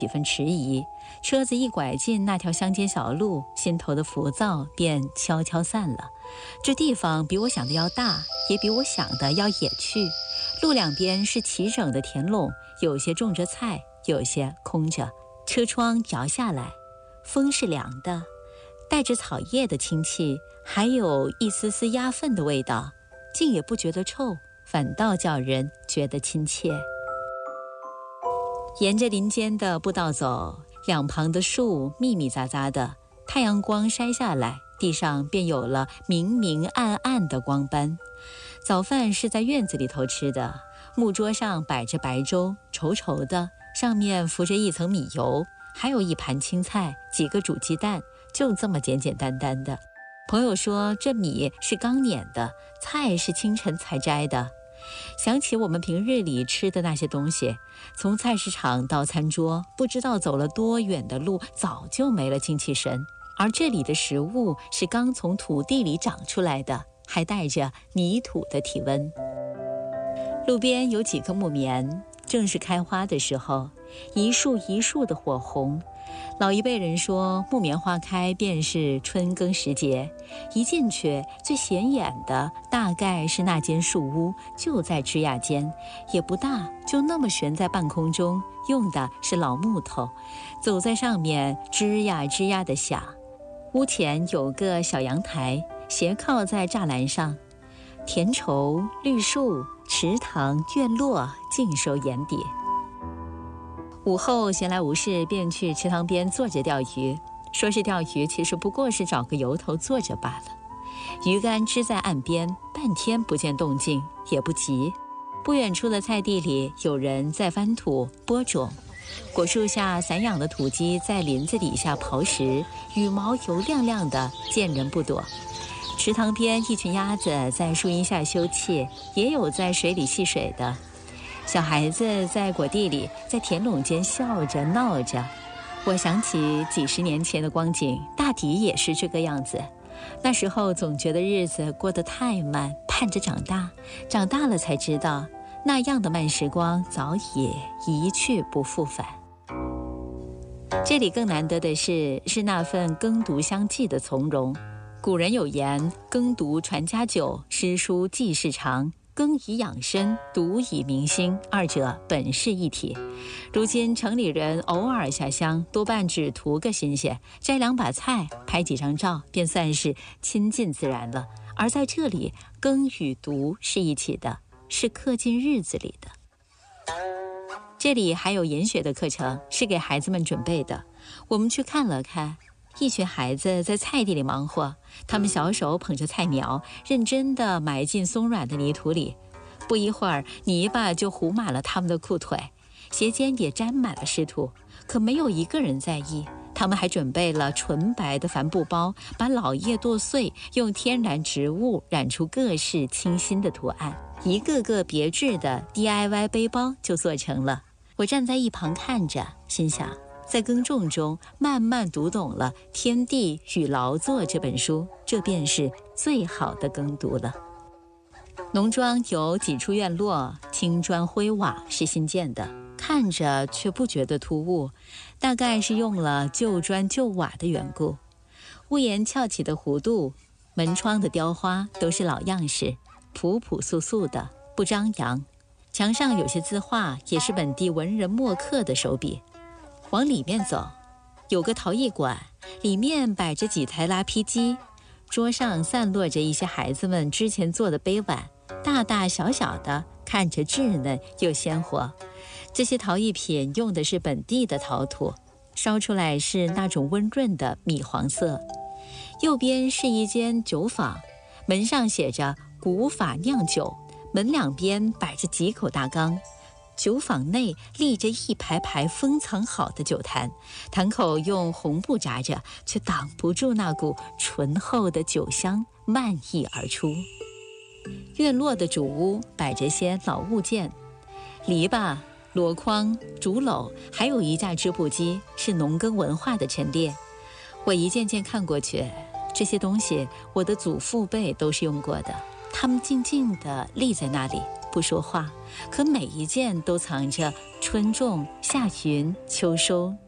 几分迟疑。车子一拐进那条乡间小路，心头的浮躁便悄悄散了。这地方比我想的要大，也比我想的要野趣。路两边是齐整的田垄，有些种着菜，有些空着。车窗摇下来，风是凉的，带着草叶的清气，还有一丝丝鸭粪的味道，竟也不觉得臭，反倒叫人觉得亲切。沿着林间的步道走，两旁的树密密匝匝的，太阳光筛下来，地上便有了明明暗暗的光斑。早饭是在院子里头吃的，木桌上摆着白粥，稠稠的，上面浮着一层米油，还有一盘青菜，几个煮鸡蛋，就这么简简单单的。朋友说这米是刚碾的，菜是清晨才摘的。想起我们平日里吃的那些东西，从菜市场到餐桌，不知道走了多远的路，早就没了精气神。而这里的食物是刚从土地里长出来的，还带着泥土的体温。路边有几棵木棉，正是开花的时候，一树一树的火红。老一辈人说，木棉花开便是春耕时节。一进去，最显眼的大概是那间树屋，就在枝桠间，也不大，就那么悬在半空中，用的是老木头，走在上面吱呀吱呀的响。屋前有个小阳台，斜靠在栅栏上，田畴、绿树、池塘、院落尽收眼底。午后闲来无事，便去池塘边坐着钓鱼。说是钓鱼，其实不过是找个由头坐着罢了。鱼竿支在岸边，半天不见动静，也不急。不远处的菜地里，有人在翻土播种。果树下散养的土鸡在林子底下刨食，羽毛油亮亮的，见人不躲。池塘边一群鸭子在树荫下休憩，也有在水里戏水的。小孩子在果地里，在田垄间笑着闹着。我想起几十年前的光景，大抵也是这个样子。那时候总觉得日子过得太慢，盼着长大，长大了才知道，那样的慢时光早已一去不复返。这里更难得的是那份耕读相继的从容。古人有言，耕读传家久，诗书继世长。耕以养身，读以明心，二者本是一体。如今城里人偶尔下乡，多半只图个新鲜，摘两把菜，拍几张照，便算是亲近自然了。而在这里，耕与读是一起的，是刻进日子里的。这里还有研学的课程，是给孩子们准备的。我们去看了看，一群孩子在菜地里忙活，他们小手捧着菜苗，认真地埋进松软的泥土里。不一会儿，泥巴就糊满了他们的裤腿，鞋尖也沾满了湿土。可没有一个人在意，他们还准备了纯白的帆布包，把老叶剁碎，用天然植物染出各式清新的图案，一个个别致的 DIY 背包就做成了。我站在一旁看着，心想，在耕种中慢慢读懂了《天地与劳作》这本书，这便是最好的耕读了。农庄有几处院落，青砖灰瓦，是新建的，看着却不觉得突兀，大概是用了旧砖旧瓦的缘故。屋檐翘起的弧度，门窗的雕花都是老样式，朴朴素素的，不张扬。墙上有些字画，也是本地文人墨客的手笔。往里面走，有个陶艺馆，里面摆着几台拉坯机，桌上散落着一些孩子们之前做的杯碗，大大小小的，看着稚嫩又鲜活。这些陶艺品用的是本地的陶土，烧出来是那种温润的米黄色。右边是一间酒坊，门上写着古法酿酒，门两边摆着几口大缸。酒坊内立着一排排封藏好的酒坛，坛口用红布扎着，却挡不住那股醇厚的酒香漫溢而出。院落的主屋摆着些老物件，篱笆、箩筐、竹篓，还有一架织布机，是农耕文化的陈列。我一件件看过去，这些东西我的祖父辈都是用过的，他们静静地立在那里， 不说话，可每一件都藏着春种、夏耘、秋收。